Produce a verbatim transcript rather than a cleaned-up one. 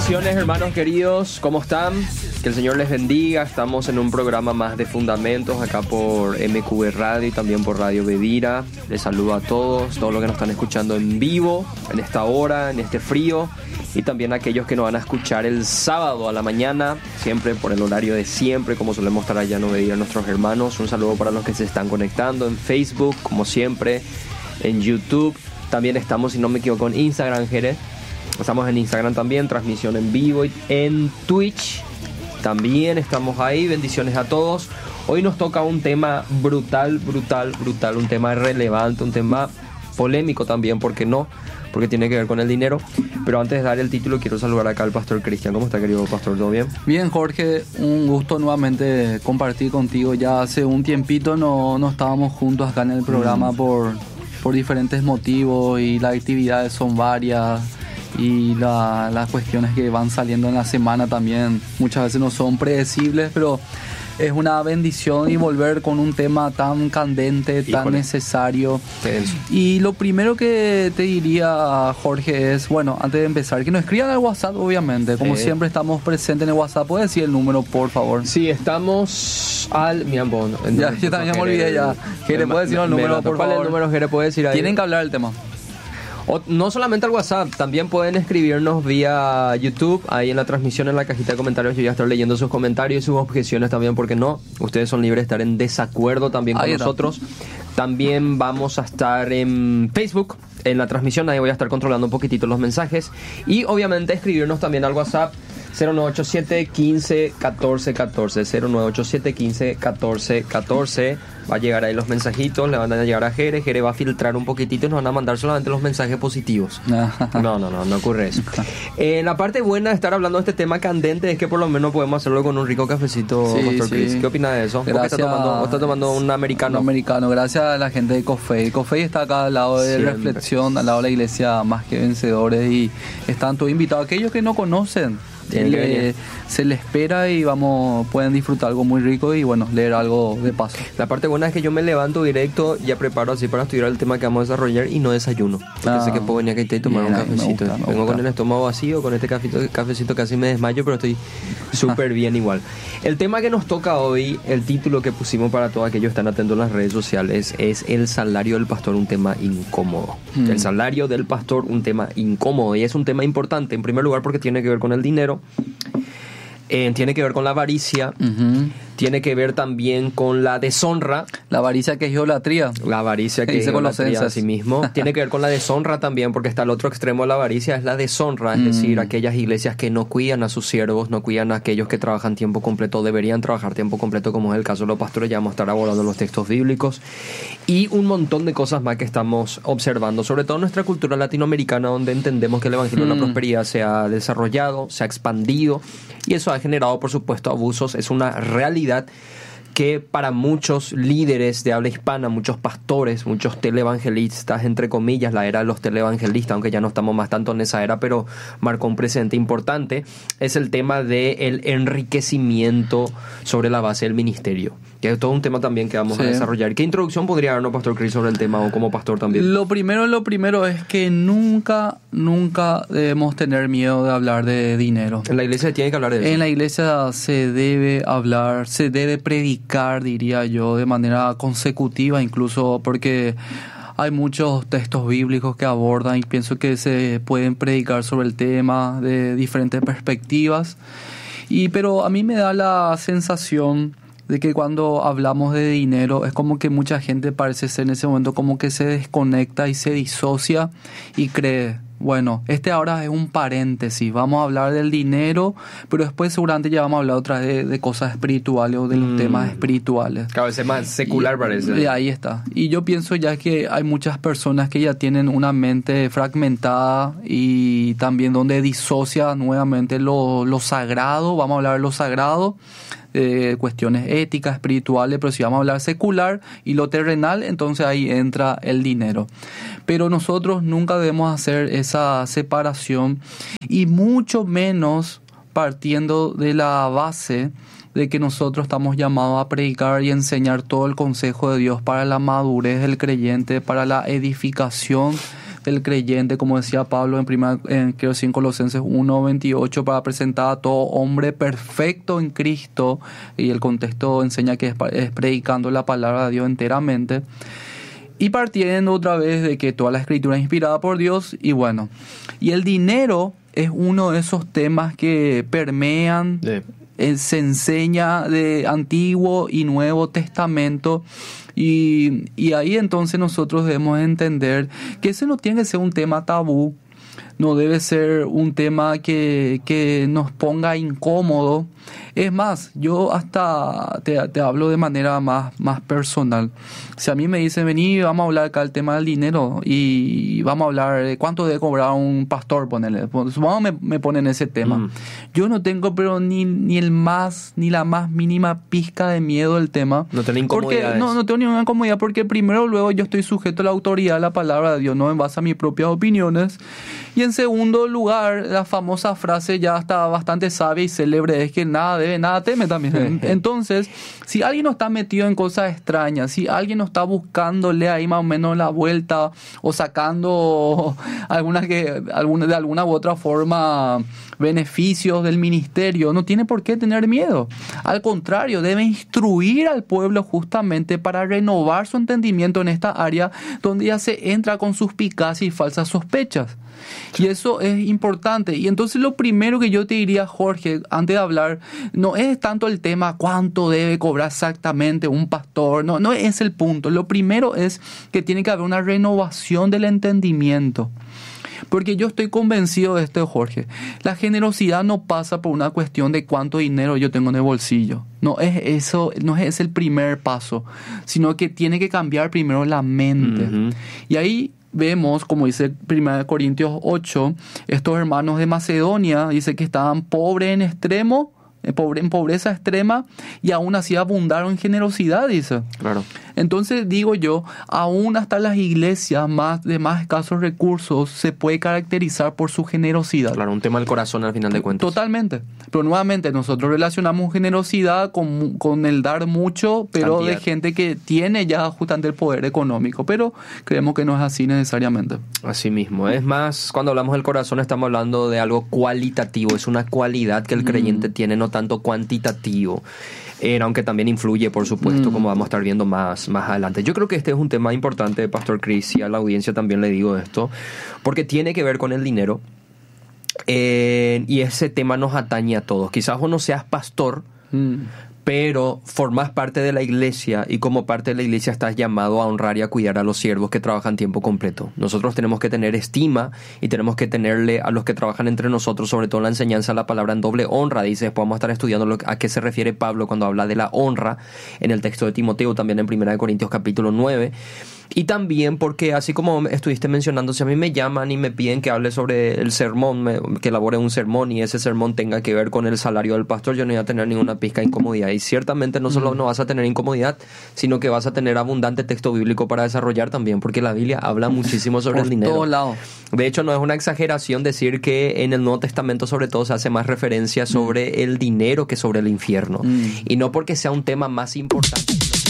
Bendiciones, hermanos queridos, ¿cómo están? Que el Señor les bendiga. Estamos en un programa más de Fundamentos acá por M Q B Radio y también por Radio Bedira. Les saludo a todos, todos los que nos están escuchando en vivo, en esta hora, en este frío, y también a aquellos que nos van a escuchar el sábado a la mañana, siempre por el horario de siempre, como solemos estar allá en Bedira nuestros hermanos. Un saludo para los que se están conectando en Facebook, como siempre, en YouTube. También estamos, si no me equivoco, en Instagram, Jerez. Estamos en Instagram también, transmisión en vivo, y en Twitch también estamos ahí. Bendiciones a todos. Hoy nos toca un tema brutal, brutal, brutal, un tema relevante, un tema polémico también, ¿por qué no? Porque tiene que ver con el dinero. Pero antes de dar el título, quiero saludar acá al pastor Cristian. ¿Cómo está, querido pastor? ¿Todo bien? Bien, Jorge, un gusto nuevamente compartir contigo. Ya hace un tiempito no, no estábamos juntos acá en el programa mm. por, por diferentes motivos, y las actividades son varias. Y la, las cuestiones que van saliendo en la semana también muchas veces no son predecibles, pero es una bendición y volver con un tema tan candente, tan Híjole. necesario. Y lo primero que te diría, Jorge, es, bueno, antes de empezar, que nos escriban al WhatsApp, obviamente. Como sí. siempre estamos presentes en el WhatsApp. ¿Puedes decir el número, por favor? Sí, estamos al... Mi amor, ya, yo también me olvidé ya. Jere, ¿puedes decir el número, por favor? ¿Cuál es el número, Jere? ¿Puedes decir ahí? Tienen que hablar del tema. O, no solamente al WhatsApp, también pueden escribirnos vía YouTube, ahí en la transmisión, en la cajita de comentarios. Yo voy a estar leyendo sus comentarios y sus objeciones también, porque no, ustedes son libres de estar en desacuerdo también con ahí nosotros. Está. También vamos a estar en Facebook, en la transmisión, ahí voy a estar controlando un poquitito los mensajes. Y obviamente escribirnos también al WhatsApp cero nueve ocho siete, quince, catorce, catorce, cero nueve ocho siete, quince, catorce, catorce. Va a llegar ahí los mensajitos, le van a llegar a Jere, Jere va a filtrar un poquitito y nos van a mandar solamente los mensajes positivos. No, no, no, no ocurre eso. Eh, la parte buena de estar hablando de este tema candente es que por lo menos podemos hacerlo con un rico cafecito, sí, Pastor sí. Chris. ¿Qué opina de eso? Gracias. ¿Vos está tomando, está tomando un americano? Un americano, gracias a la gente de Cofei. Cofei está acá al lado de Siempre. Reflexión, al lado de la iglesia Más que Vencedores, y están todos invitados. Aquellos que no conocen, Le, se les espera y vamos pueden disfrutar algo muy rico y bueno, leer algo de paso. La parte buena es que yo me levanto directo, ya preparo así para estudiar el tema que vamos a desarrollar y no desayuno, porque ah, sé que puedo venir aquí y tomar bien, un cafecito. Me gusta, me Vengo gusta. Con el estómago vacío, con este cafecito, cafecito casi me desmayo, pero estoy súper bien igual. El tema que nos toca hoy, el título que pusimos para todos aquellos que están atentos en las redes sociales, es el salario del pastor, un tema incómodo. Hmm. El salario del pastor, un tema incómodo, y es un tema importante en primer lugar porque tiene que ver con el dinero. Eh, tiene que ver con la avaricia, uh-huh. tiene que ver también con la deshonra. La avaricia que es idolatría. La avaricia que es idolatría a sí mismo. Tiene que ver con la deshonra también, porque está al otro extremo de la avaricia, es la deshonra, es mm. decir, aquellas iglesias que no cuidan a sus siervos, no cuidan a aquellos que trabajan tiempo completo, deberían trabajar tiempo completo, como es el caso de los pastores. Ya vamos a estar abordando los textos bíblicos y un montón de cosas más que estamos observando, sobre todo en nuestra cultura latinoamericana, donde entendemos que el evangelio mm. de la prosperidad se ha desarrollado, se ha expandido, y eso ha generado, por supuesto, abusos. Es una realidad que para muchos líderes de habla hispana, muchos pastores, muchos televangelistas, entre comillas, la era de los televangelistas, aunque ya no estamos más tanto en esa era, pero marcó un precedente importante, es el tema del enriquecimiento sobre la base del ministerio, que es todo un tema también que vamos sí. a desarrollar. ¿Qué introducción podría darnos, Pastor Chris, sobre el tema, o como pastor también? Lo primero, lo primero es que nunca, nunca debemos tener miedo de hablar de dinero. En la iglesia se tiene que hablar de eso. En la iglesia se debe hablar, se debe predicar, diría yo, de manera consecutiva, incluso porque hay muchos textos bíblicos que abordan y pienso que se pueden predicar sobre el tema de diferentes perspectivas. Y pero a mí me da la sensación de que cuando hablamos de dinero es como que mucha gente parece ser en ese momento como que se desconecta y se disocia y cree, bueno, este ahora es un paréntesis, vamos a hablar del dinero, pero después seguramente ya vamos a hablar otra vez de, de cosas espirituales o de los mm. temas espirituales. Cada vez es más secular, y, parece. Y ahí está. Y yo pienso ya que hay muchas personas que ya tienen una mente fragmentada y también donde disocia nuevamente lo, lo sagrado, vamos a hablar de lo sagrado, eh, cuestiones éticas, espirituales, pero si vamos a hablar secular y lo terrenal, entonces ahí entra el dinero. Pero nosotros nunca debemos hacer esa separación, y mucho menos partiendo de la base de que nosotros estamos llamados a predicar y enseñar todo el consejo de Dios para la madurez del creyente, para la edificación del creyente, como decía Pablo en primera, en, creo sí, en Colosenses uno veintiocho, para presentar a todo hombre perfecto en Cristo, y el contexto enseña que es, es predicando la palabra de Dios enteramente. Y partiendo otra vez de que toda la escritura es inspirada por Dios, y bueno, y el dinero es uno de esos temas que permean, sí. eh, se enseña de Antiguo y Nuevo Testamento, y, y ahí entonces nosotros debemos entender que ese no tiene que ser un tema tabú, no debe ser un tema que, que nos ponga incómodo. Es más, yo hasta te, te hablo de manera más, más personal. Si a mí me dicen, vení, vamos a hablar acá del tema del dinero y vamos a hablar de cuánto debe cobrar un pastor, ponele. Supongamos me, me ponen ese tema. Mm. Yo no tengo pero ni, ni el más, ni la más mínima pizca de miedo del tema. No tengo incomodidades. No, no tengo ninguna incomodidad porque primero o luego yo estoy sujeto a la autoridad de la palabra de Dios, no en base a mis propias opiniones. Y en segundo lugar, la famosa frase ya está bastante sabia y célebre, es que nada debe, nada teme también. Entonces, si alguien no está metido en cosas extrañas, si alguien no está buscándole ahí más o menos la vuelta o sacando alguna que, alguna, de alguna u otra forma beneficios del ministerio, no tiene por qué tener miedo. Al contrario, debe instruir al pueblo justamente para renovar su entendimiento en esta área donde ya se entra con suspicacia y falsas sospechas. Y eso es importante. Y entonces lo primero que yo te diría, Jorge, antes de hablar, no es tanto el tema cuánto debe cobrar exactamente un pastor, no, no es el punto. Lo primero es que tiene que haber una renovación del entendimiento. Porque yo estoy convencido de esto, Jorge. La generosidad no pasa por una cuestión de cuánto dinero yo tengo en el bolsillo. No es eso, no es el primer paso, sino que tiene que cambiar primero la mente. Uh-huh. Y ahí vemos, como dice primera Corintios ocho, estos hermanos de Macedonia, dice que estaban pobres en extremo, en pobreza extrema, y aún así abundaron en generosidad, dice. Claro. Entonces digo yo, aún hasta las iglesias más de más escasos recursos se puede caracterizar por su generosidad. Claro, un tema del corazón al final de cuentas. Totalmente. Pero nuevamente nosotros relacionamos generosidad con, con el dar mucho, pero cantidad. De gente que tiene ya justamente el poder económico. Pero creemos que no es así necesariamente. Así mismo. Es más, cuando hablamos del corazón estamos hablando de algo cualitativo. Es una cualidad que el creyente mm. tiene, no tanto cuantitativo. Eh, aunque también influye, por supuesto, mm. como vamos a estar viendo más, más adelante. Yo creo que este es un tema importante, Pastor Chris, y a la audiencia también le digo esto, porque tiene que ver con el dinero, eh, y ese tema nos atañe a todos. Quizás vos no seas pastor, mm. pero formas parte de la iglesia, y como parte de la iglesia estás llamado a honrar y a cuidar a los siervos que trabajan tiempo completo. Nosotros tenemos que tener estima y tenemos que tenerle a los que trabajan entre nosotros, sobre todo en la enseñanza, la palabra en doble honra. Dice, después vamos a estar estudiando lo, a qué se refiere Pablo cuando habla de la honra en el texto de Timoteo, también en primera Corintios capítulo nueve. Y también porque, así como estuviste mencionando, si a mí me llaman y me piden que hable sobre el sermón, me, que elabore un sermón, y ese sermón tenga que ver con el salario del pastor, yo no voy a tener ninguna pizca de incomodidad. Y ciertamente no solo no vas a tener incomodidad, sino que vas a tener abundante texto bíblico para desarrollar también, porque la Biblia habla muchísimo sobre Por el dinero. Todos lados. De hecho, no es una exageración decir que en el Nuevo Testamento sobre todo se hace más referencia sobre mm. el dinero que sobre el infierno. Mm. Y no porque sea un tema más importante.